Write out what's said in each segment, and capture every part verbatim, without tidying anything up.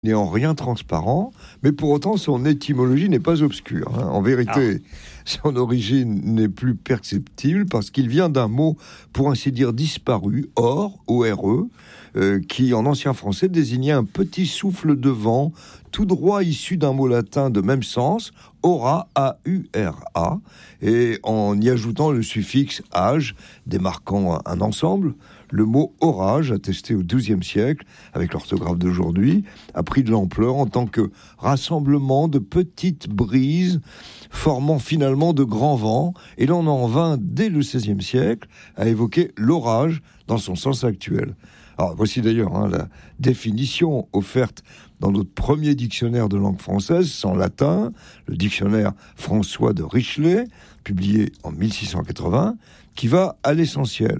n'est en rien transparent, mais pour autant son étymologie n'est pas obscure. Hein. En vérité, ah. son origine n'est plus perceptible parce qu'il vient d'un mot, pour ainsi dire, disparu, or, O R E, euh, qui en ancien français désignait un petit souffle de vent, tout droit issu d'un mot latin de même sens, aura, A U R A, et en y ajoutant le suffixe age, démarquant un ensemble, le mot orage, attesté au douzième siècle, avec l'orthographe d'aujourd'hui, a pris de l'ampleur en tant que rassemblement de petites brises formant finalement de grands vents, et l'on en vint dès le seizième siècle à évoquer l'orage dans son sens actuel. Alors voici d'ailleurs hein, la définition offerte dans notre premier dictionnaire de langue française, sans latin, le dictionnaire François de Richelet, publié en mille six cent quatre-vingts, qui va à l'essentiel.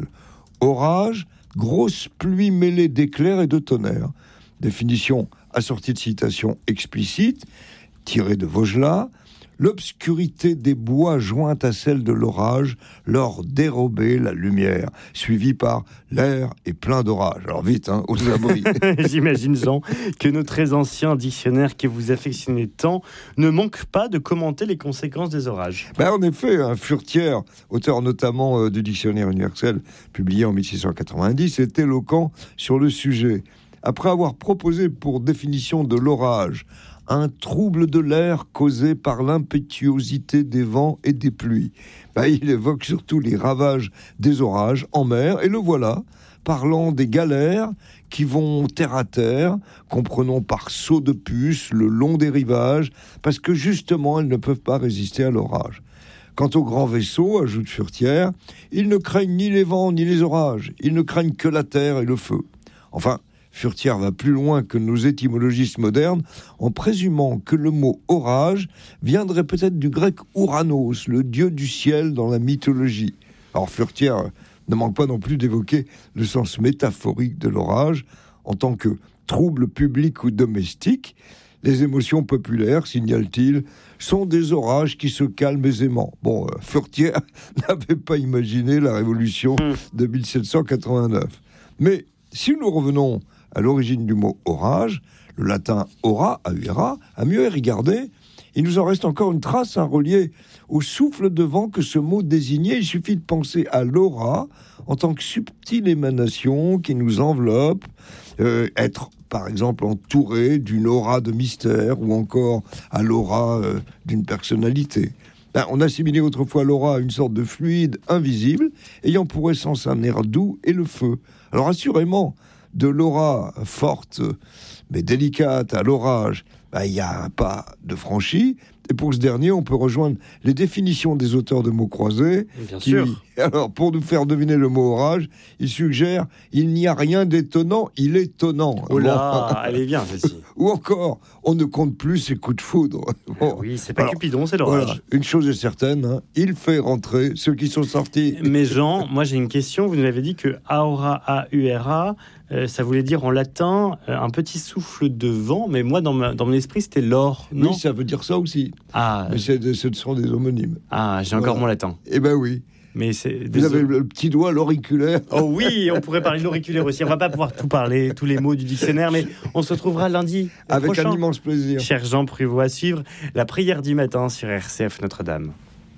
Orage, grosse pluie mêlée d'éclairs et de tonnerre. Définition assortie de citations explicites, tirée de Vaugelas. L'obscurité des bois jointe à celle de l'orage leur dérobait la lumière, suivie par l'air est plein d'orage. Alors vite, hein, aux abris. J'imagine, Jean, que nos très anciens dictionnaires que vous affectionnez tant ne manquent pas de commenter les conséquences des orages. Ben, en effet, hein, Furetière, auteur notamment euh, du Dictionnaire universel, publié en mille six cent quatre-vingt-dix, est éloquent sur le sujet. Après avoir proposé pour définition de l'orage un trouble de l'air causé par l'impétuosité des vents et des pluies. Ben, il évoque surtout les ravages des orages en mer, et le voilà, parlant des galères qui vont terre à terre, comprenons par saut de puce le long des rivages, parce que justement elles ne peuvent pas résister à l'orage. Quant aux grands vaisseaux, ajoute Furetière, ils ne craignent ni les vents ni les orages, ils ne craignent que la terre et le feu. Enfin, Furetière va plus loin que nos étymologistes modernes en présumant que le mot orage viendrait peut-être du grec Ouranos, le dieu du ciel dans la mythologie. Alors Furetière ne manque pas non plus d'évoquer le sens métaphorique de l'orage en tant que trouble public ou domestique. Les émotions populaires, signale-t-il, sont des orages qui se calment aisément. Bon, euh, Furetière n'avait pas imaginé la révolution de mille sept cent quatre-vingt-neuf. Mais si nous revenons à l'origine du mot orage, le latin aura, A U R A, à mieux y regarder, il nous en reste encore une trace à relier au souffle de vent que ce mot désignait. Il suffit de penser à l'aura en tant que subtile émanation qui nous enveloppe, euh, être par exemple entouré d'une aura de mystère ou encore à l'aura euh, d'une personnalité. Ben, on assimilait autrefois l'aura à une sorte de fluide invisible ayant pour essence un air doux et le feu. Alors assurément, de l'aura forte mais délicate à l'orage, ben, il y a un pas de franchi. Et pour ce dernier, on peut rejoindre les définitions des auteurs de mots croisés. Bien qui, sûr. Alors, pour nous faire deviner le mot orage, il suggère « il n'y a rien d'étonnant, il est tonnant ». Oh là, bon. Elle est bien, celle-ci. Ou encore, on ne compte plus ses coups de foudre. Bon. Oui, c'est pas alors, Cupidon, c'est l'orage. Voilà, une chose est certaine, hein, il fait rentrer ceux qui sont sortis. Mais Jean, moi j'ai une question. Vous nous avez dit que aura, A U R A, euh, ça voulait dire en latin euh, un petit souffle de vent, mais moi dans, ma, dans mon esprit c'était l'or. Oui, non ça veut dire ça aussi. Ah, mais c'est, ce sont des homonymes. Ah, j'ai encore voilà. Mon latin. Eh ben oui. Mais c'est, vous avez le petit doigt, l'auriculaire. Oh oui, on pourrait parler de l'auriculaire aussi. On va pas pouvoir tout parler, tous les mots du dictionnaire, mais on se retrouvera lundi avec prochain. Un immense plaisir. Cher Jean Prévost, à suivre la prière du matin sur R C F Notre-Dame.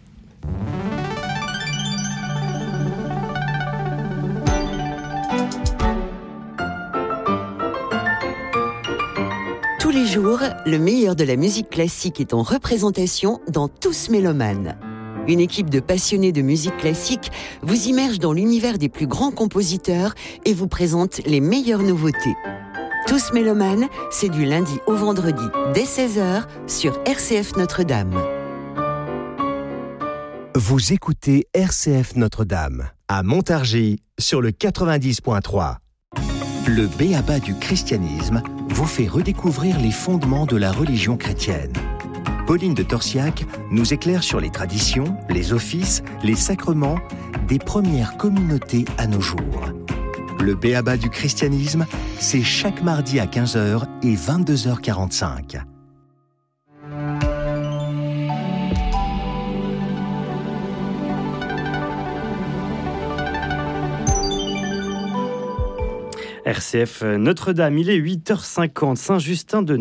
Tous les jours, le meilleur de la musique classique est en représentation dans Tous Mélomanes. Une équipe de passionnés de musique classique vous immerge dans l'univers des plus grands compositeurs et vous présente les meilleures nouveautés. Tous Mélomanes, c'est du lundi au vendredi dès seize heures sur R C F Notre-Dame. Vous écoutez R C F Notre-Dame à Montargis sur le quatre-vingt-dix point trois. Le B A B A du christianisme vous fait redécouvrir les fondements de la religion chrétienne. Pauline de Torsiac nous éclaire sur les traditions, les offices, les sacrements des premières communautés à nos jours. Le B A B A du christianisme, c'est chaque mardi à quinze heures et vingt-deux heures quarante-cinq. R C F Notre-Dame, il est huit heures cinquante, Saint-Justin de